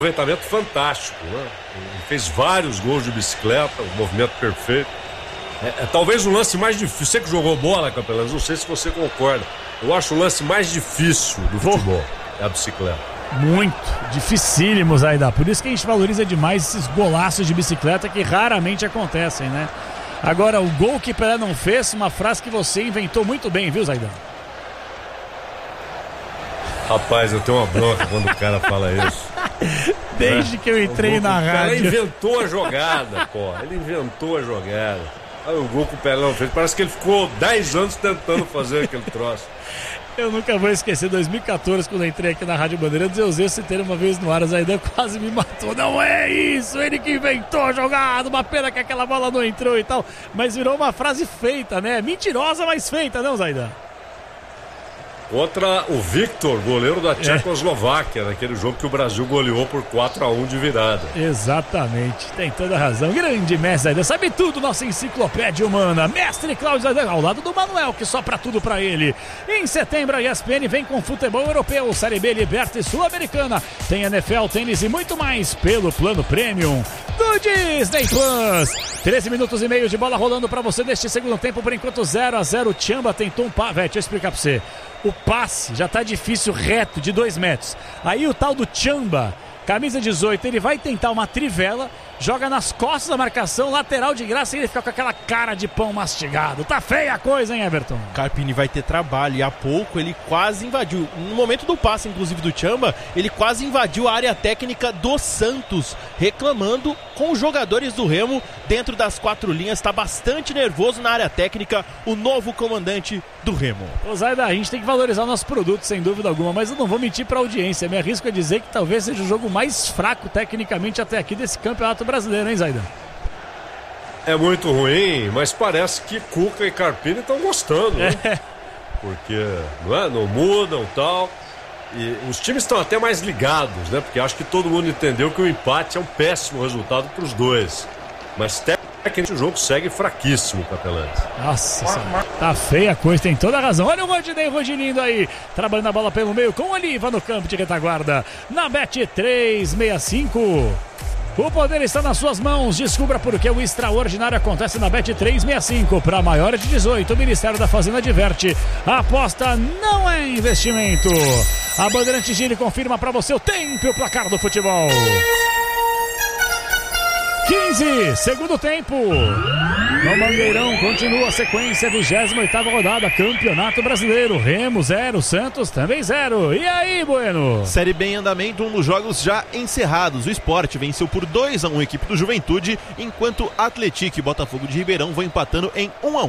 aproveitamento fantástico, né? Ele fez vários gols de bicicleta, um movimento perfeito. Talvez o lance mais difícil. Você que jogou bola, Capelães, não sei se você concorda. Eu acho o lance mais difícil do futebol é a bicicleta. Muito dificílimo, Zaidan. Por isso que a gente valoriza demais esses golaços de bicicleta que raramente acontecem, né? Agora, o gol que Pelé não fez, uma frase que você inventou muito bem, viu, Zaidan? Rapaz, eu tenho uma bronca quando o cara fala isso. Desde que eu entrei na rádio. Ele inventou a jogada, pô. Ele inventou a jogada. Olha o gol que o Pelé não fez. Parece que ele ficou 10 anos tentando fazer aquele troço. Eu nunca vou esquecer, 2014, quando eu entrei aqui na Rádio Bandeirantes, eu citei uma vez no ar, a Zaidan quase me matou. Não é isso, ele que inventou a jogada, uma pena que aquela bola não entrou e tal. Mas virou uma frase feita, né? Mentirosa, mas feita, não, Zaidan? Contra o Victor, goleiro da Tchecoslováquia, naquele jogo que o Brasil goleou por 4-1 de virada. Exatamente, tem toda a razão. Grande mestre Zaidan, sabe tudo, nossa enciclopédia humana. Mestre Cláudio Zaidan, ao lado do Manuel, que sopra tudo pra ele. Em setembro, a ESPN vem com futebol europeu, Série B, Liberta e Sul-Americana. Tem NFL, tênis e muito mais pelo plano Premium do Disney Plus. 13 minutos e meio de bola rolando pra você neste segundo tempo, por enquanto 0-0. O Tchamba tentou deixa eu explicar pra você. O passe já tá difícil, reto, de 2 metros. Aí o tal do Tchamba, camisa 18, ele vai tentar uma trivela, joga nas costas da marcação, lateral de graça, e ele fica com aquela cara de pão mastigado. Tá feia a coisa, hein, Everton? Carpini vai ter trabalho, e há pouco ele quase invadiu. No momento do passe, inclusive, do Tchamba, ele quase invadiu a área técnica do Santos, reclamando com os jogadores do Remo dentro das 4 linhas. Está bastante nervoso na área técnica o novo comandante do Remo. Ô Zaidan, a gente tem que valorizar o nosso produto, sem dúvida alguma, mas eu não vou mentir pra audiência. Me arrisco a dizer que talvez seja o jogo mais fraco tecnicamente até aqui desse campeonato brasileiro, hein, Zaidan? É muito ruim, mas parece que Cuca e Carpini estão gostando, né? Porque não mudam e tal. E os times estão até mais ligados, né? Porque acho que todo mundo entendeu que o empate é um péssimo resultado para os dois. Mas tecnicamente o jogo segue fraquíssimo, Capelães. Nossa, tá feia a coisa, tem toda a razão. Olha o Rodilindo aí, trabalhando a bola pelo meio com Oliva no campo de retaguarda. Na Bet365. O poder está nas suas mãos. Descubra por que o extraordinário acontece na Bet365. Para maiores de 18, o Ministério da Fazenda adverte: a aposta não é investimento. A Bandeirante Gire confirma para você o tempo e o placar do futebol. 15, segundo tempo. No Mangueirão continua a sequência, 28ª rodada, Campeonato Brasileiro. Remo 0, Santos também 0. E aí, Bueno? Série B em andamento, um dos jogos já encerrados. O Sport venceu por 2-1 a equipe do Juventude, enquanto Atlético e Botafogo de Ribeirão vão empatando em 1-1.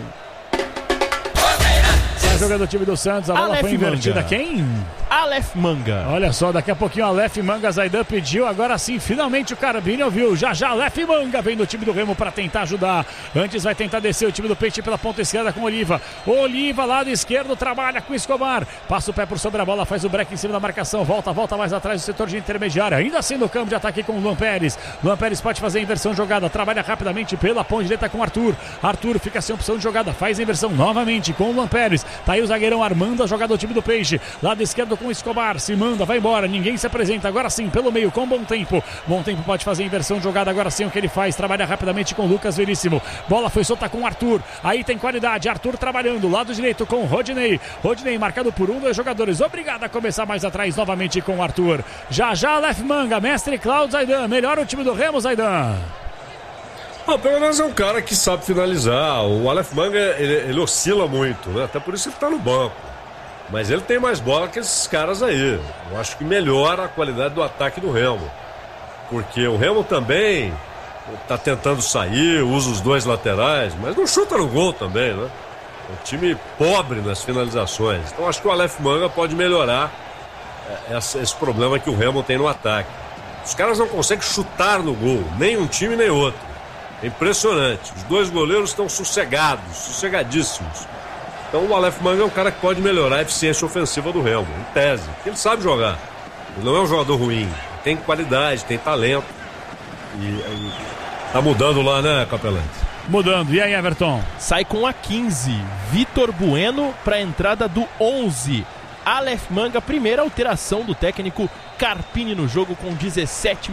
Jogando do time do Santos, a bola Aleph foi invertida. Manga. Quem? Aleph Manga. Olha só, daqui a pouquinho o Aleph Manga, Zaidan pediu, agora sim, finalmente o Carabini ouviu. Já Aleph Manga vem do time do Remo para tentar ajudar. Antes vai tentar descer o time do Peixe pela ponta esquerda com Oliva. Oliva, lado esquerdo, trabalha com Escobar. Passa o pé por sobre a bola, faz o break em cima da marcação. Volta mais atrás do setor de intermediária. Ainda assim no campo de ataque com o Luan Pérez. Luan Pérez pode fazer a inversão de jogada. Trabalha rapidamente pela ponta direita com Arthur. Arthur fica sem opção de jogada. Faz a inversão novamente com o Luan Pérez. Tá aí o zagueirão armando a jogada do time do Peixe. Lado esquerdo com Escobar. Se manda, vai embora. Ninguém se apresenta. Agora sim, pelo meio com Bom Tempo. Bom Tempo pode fazer a inversão de jogada. Agora sim o que ele faz. Trabalha rapidamente com Lucas Veríssimo. Bola foi solta com Arthur. Aí tem qualidade. Arthur trabalhando. Lado direito com Rodinei. Rodinei marcado por 2 jogadores. Obrigado a começar mais atrás novamente com o Arthur. Já Aleph Manga. Mestre Cláudio Zaidan. Melhora o time do Remo, Zaidan. Pelo menos é um cara que sabe finalizar. O Aleph Manga, ele oscila muito, né? Até por isso ele tá no banco. Mas ele tem mais bola que esses caras aí. Eu acho que melhora a qualidade do ataque do Remo. Porque o Remo também tá tentando sair, usa os 2 laterais, mas não chuta no gol também, né? É um time pobre nas finalizações. Então acho que o Aleph Manga pode melhorar esse problema que o Remo tem no ataque. Os caras não conseguem chutar no gol, nem um time nem outro. É impressionante. Os 2 goleiros estão sossegadíssimos. Então o Aleph Manga é um cara que pode melhorar a eficiência ofensiva do Remo, em tese. Ele sabe jogar. Ele não é um jogador ruim. Tem qualidade, tem talento. E tá mudando lá, né, Capelante? Mudando. E aí, Everton? Sai com a 15. Vitor Bueno para a entrada do 11. Aleph Manga, primeira alteração do técnico Carpini no jogo com 17